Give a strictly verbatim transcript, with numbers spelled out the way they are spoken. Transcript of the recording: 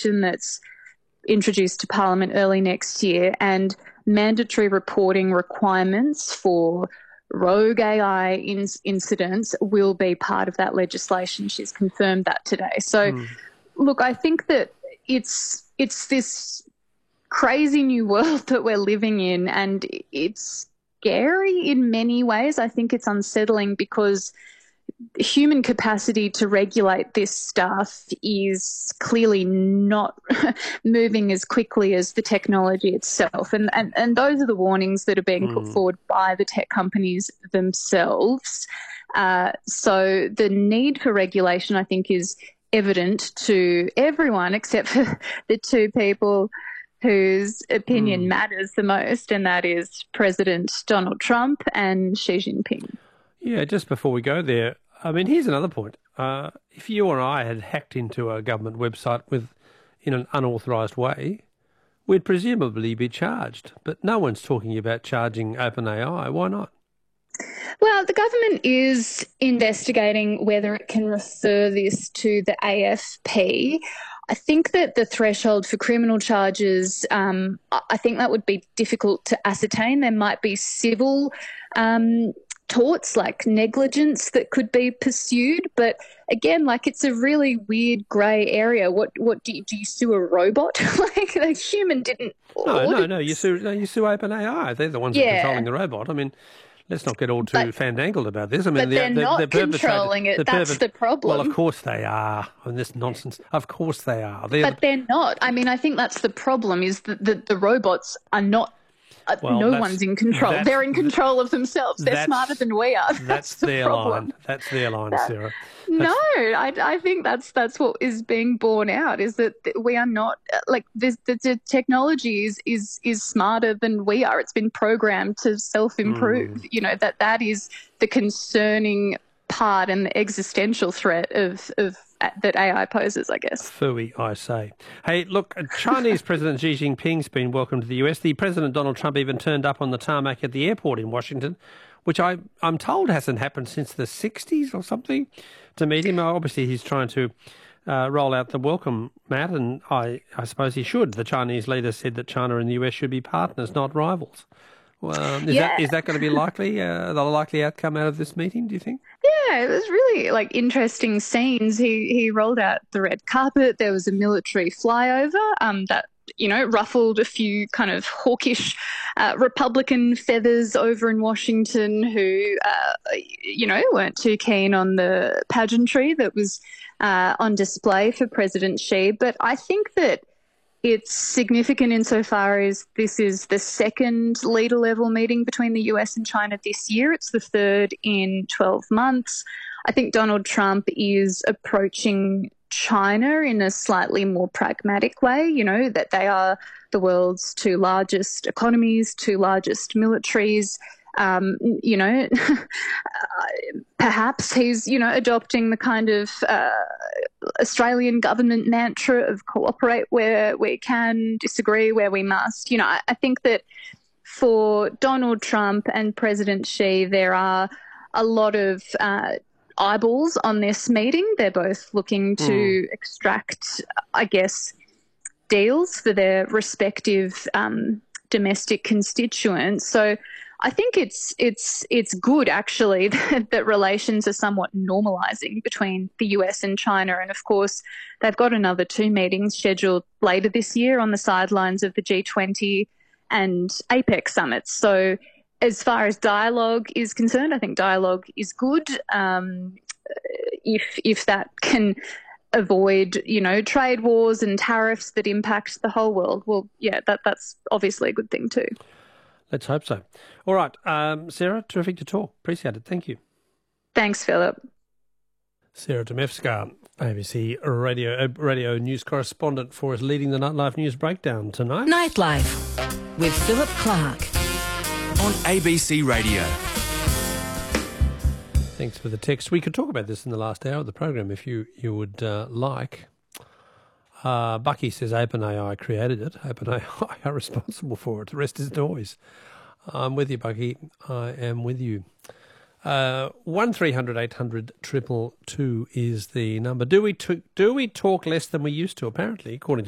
legislation that's introduced to Parliament early next year, and mandatory reporting requirements for rogue A I in- incidents will be part of that legislation. She's confirmed that today. So, mm. look, I think that it's it's this crazy new world that we're living in, and it's scary in many ways. I think it's unsettling because human capacity to regulate this stuff is clearly not moving as quickly as the technology itself. And, and, and those are the warnings that are being mm. put forward by the tech companies themselves. Uh, so the need for regulation, I think, is evident to everyone except for the two people whose opinion mm. matters the most, and that is President Donald Trump and Xi Jinping. Yeah, just before we go there, I mean, here's another point. Uh, if you or I had hacked into a government website with in an unauthorised way, we'd presumably be charged. But no one's talking about charging OpenAI. Why not? Well, the government is investigating whether it can refer this to the A F P. I think that the threshold for criminal charges, um, I think that would be difficult to ascertain. There might be civil um torts like negligence that could be pursued, but again, like, it's a really weird grey area. What what do you, do you sue a robot? Like, the human didn't. No, no, no. You sue no, you sue OpenAI. They're the ones yeah. that are controlling the robot. I mean, let's not get all too but, fandangled about this. I mean, but they're the, not the controlling it. The That's the problem. Well, of course they are. I mean, this nonsense. Of course they are. They're but they're not. I mean, I think that's the problem. Is that the, the robots are not. Uh, well, no one's in control. They're in control of themselves. They're smarter than we are. That's, that's the their problem. line. That's their line, that, Sarah. That's... No, I, I think that's that's what is being borne out, is that we are not, like, this, the, the technology is, is is smarter than we are. It's been programmed to self-improve. Mm. You know, that that is the concerning part and the existential threat of, of that A I poses, I guess. Phooey, I say. Hey, look, Chinese President Xi Jinping's been welcomed to the U S. The President Donald Trump even turned up on the tarmac at the airport in Washington, which I, I'm told hasn't happened since the sixties or something, to meet him. Obviously, he's trying to uh, roll out the welcome mat, and I, I suppose he should. The Chinese leader said that China and the U S should be partners, not rivals. Um, is, yeah. that, is that going to be likely, uh, the likely outcome out of this meeting, do you think? Yeah, it was really, like, interesting scenes. He he rolled out the red carpet. There was a military flyover um, that, you know, ruffled a few kind of hawkish uh, Republican feathers over in Washington who, uh, you know, weren't too keen on the pageantry that was uh, on display for President Xi. But I think that it's significant insofar as this is the second leader-level meeting between the U S and China this year. It's the third in twelve months. I think Donald Trump is approaching China in a slightly more pragmatic way, you know, that they are the world's two largest economies, two largest militaries. Um, you know, perhaps he's, you know, adopting the kind of uh, Australian government mantra of cooperate where we can, disagree where we must. You know, I, I think that for Donald Trump and President Xi, there are a lot of uh, eyeballs on this meeting. They're both looking to mm. extract, I guess, deals for their respective um, domestic constituents. So I think it's it's it's good, actually, that, that relations are somewhat normalising between the U S and China. And, of course, they've got another two meetings scheduled later this year on the sidelines of the G twenty and APEC summits. So as far as dialogue is concerned, I think dialogue is good. Um, if if that can avoid, you know, trade wars and tariffs that impact the whole world, well, yeah, that that's obviously a good thing too. Let's hope so. All right, um, Sarah, terrific to talk. Appreciate it. Thank you. Thanks, Philip. Sarah Demevska, A B C radio, uh, radio news correspondent for us, leading the Nightlife News Breakdown tonight. Nightlife with Philip Clark on A B C Radio. Thanks for the text. We could talk about this in the last hour of the program if you, you would uh, like. Uh, Bucky says OpenAI created it. OpenAI are responsible for it. The rest is noise. I'm with you, Bucky. I am with you. Uh, one three hundred eight hundred two two two is the number. Do we t- do we talk less than we used to? Apparently, according to